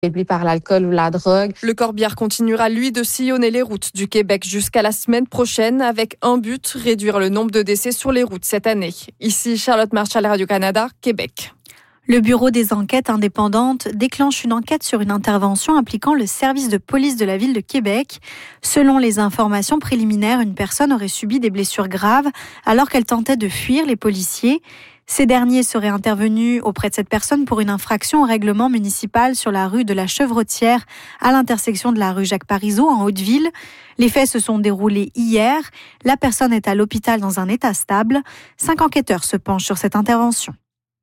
affaiblis par l'alcool ou la drogue. Le corbillard continuera, lui, de sillonner les routes du Québec jusqu'à la semaine prochaine avec un but, réduire le nombre de décès sur les routes cette année. Ici, Charlotte Marchal, Radio-Canada, Québec. Le Bureau des enquêtes indépendantes déclenche une enquête sur une intervention impliquant le service de police de la ville de Québec. Selon les informations préliminaires, une personne aurait subi des blessures graves alors qu'elle tentait de fuir les policiers. Ces derniers seraient intervenus auprès de cette personne pour une infraction au règlement municipal sur la rue de la Chevrotière à l'intersection de la rue Jacques-Parizeau en Haute-Ville. Les faits se sont déroulés hier. La personne est à l'hôpital dans un état stable. 5 enquêteurs se penchent sur cette intervention.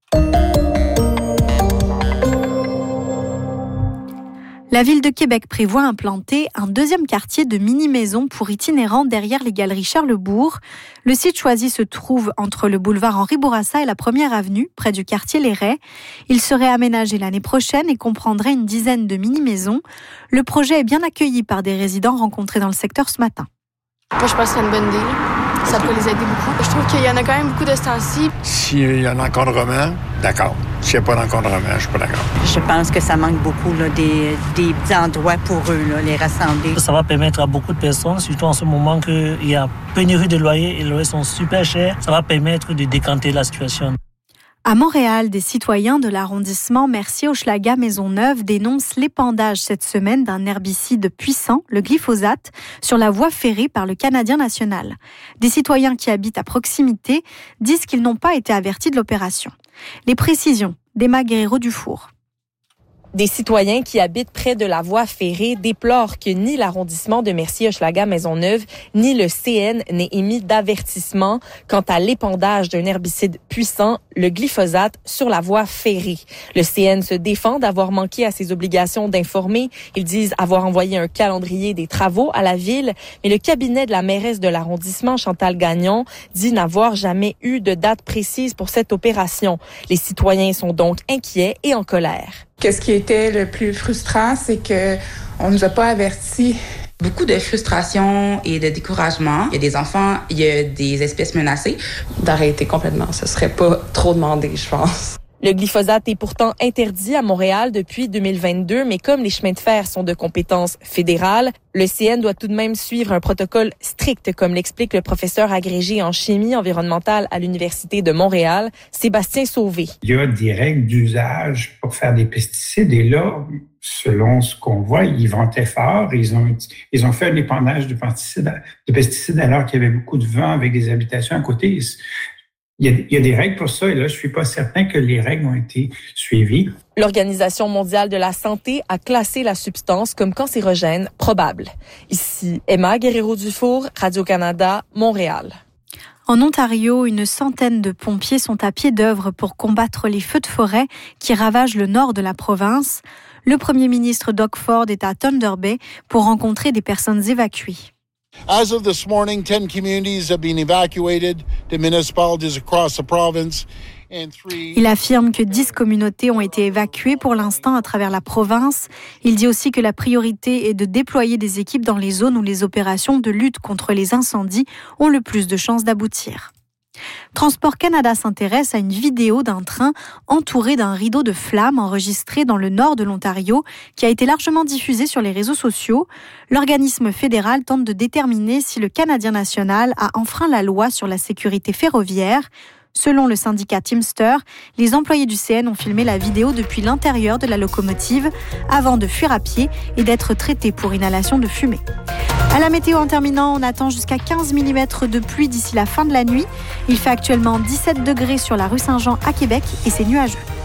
La ville de Québec prévoit implanter un deuxième quartier de mini-maisons pour itinérants derrière les galeries Charlesbourg. Le site choisi se trouve entre le boulevard Henri Bourassa et la 1er avenue, près du quartier Les Raies. Il serait aménagé l'année prochaine et comprendrait une dizaine de mini-maisons. Le projet est bien accueilli par des résidents rencontrés dans le secteur ce matin. Moi, je pense que c'est une bonne idée. Ça peut les aider beaucoup. Je trouve qu'il y en a quand même beaucoup de ce temps-ci. S'il y a un encadrement, d'accord. S'il n'y a pas d'encadrement, je ne suis pas d'accord. Je pense que ça manque beaucoup là, des petits endroits pour eux, là, les rassembler. Ça va permettre à beaucoup de personnes, surtout en ce moment qu'il y a pénurie de loyers et les loyers sont super chers, ça va permettre de décanter la situation. À Montréal, des citoyens de l'arrondissement Mercier-Hochelaga-Maisonneuve dénoncent l'épandage cette semaine d'un herbicide puissant, le glyphosate, sur la voie ferrée par le Canadien national. Des citoyens qui habitent à proximité disent qu'ils n'ont pas été avertis de l'opération. Les précisions d'Emma Guerrero-Dufour. Des citoyens qui habitent près de la voie ferrée déplorent que ni l'arrondissement de Mercier-Hochelaga-Maisonneuve ni le CN n'aient émis d'avertissement quant à l'épandage d'un herbicide puissant, le glyphosate, sur la voie ferrée. Le CN se défend d'avoir manqué à ses obligations d'informer. Ils disent avoir envoyé un calendrier des travaux à la ville, mais le cabinet de la mairesse de l'arrondissement, Chantal Gagnon, dit n'avoir jamais eu de date précise pour cette opération. Les citoyens sont donc inquiets et en colère. Qu'est-ce qui était le plus frustrant, c'est que on nous a pas avertis. Beaucoup de frustration et de découragement. Il y a des enfants, il y a des espèces menacées. D'arrêter complètement, ce serait pas trop demandé, je pense. Le glyphosate est pourtant interdit à Montréal depuis 2022, mais comme les chemins de fer sont de compétence fédérale, le CN doit tout de même suivre un protocole strict, comme l'explique le professeur agrégé en chimie environnementale à l'Université de Montréal, Sébastien Sauvé. Il y a des règles d'usage pour faire des pesticides et là, selon ce qu'on voit, ils vantaient fort. Ils ont fait un épandage de pesticides alors qu'il y avait beaucoup de vent avec des habitations à côté. Il y a des règles pour ça et là, je suis pas certain que les règles ont été suivies. L'Organisation mondiale de la santé a classé la substance comme cancérogène probable. Ici, Emma Guerrero-Dufour, Radio-Canada, Montréal. En Ontario, une centaine de pompiers sont à pied d'œuvre pour combattre les feux de forêt qui ravagent le nord de la province. Le premier ministre Doug Ford est à Thunder Bay pour rencontrer des personnes évacuées. As of this morning, 10 communities have been evacuated to municipalities across the province. Il affirme que 10 communautés ont été évacuées pour l'instant à travers la province. Il dit aussi que la priorité est de déployer des équipes dans les zones où les opérations de lutte contre les incendies ont le plus de chances d'aboutir. Transport Canada s'intéresse à une vidéo d'un train entouré d'un rideau de flammes enregistré dans le nord de l'Ontario qui a été largement diffusée sur les réseaux sociaux. L'organisme fédéral tente de déterminer si le Canadien national a enfreint la loi sur la sécurité ferroviaire. Selon le syndicat Teamster, les employés du CN ont filmé la vidéo depuis l'intérieur de la locomotive avant de fuir à pied et d'être traités pour inhalation de fumée. À la météo en terminant, on attend jusqu'à 15 mm de pluie d'ici la fin de la nuit. Il fait actuellement 17 degrés sur la rue Saint-Jean à Québec et c'est nuageux.